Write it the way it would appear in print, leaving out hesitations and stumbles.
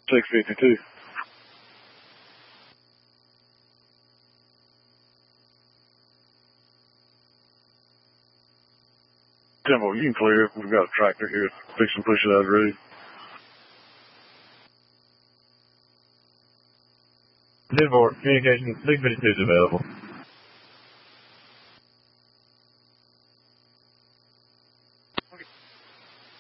652. Tempo, you can clear. We've got a tractor here. Fixing to push it out of the road. Livermore, communication 652 is available.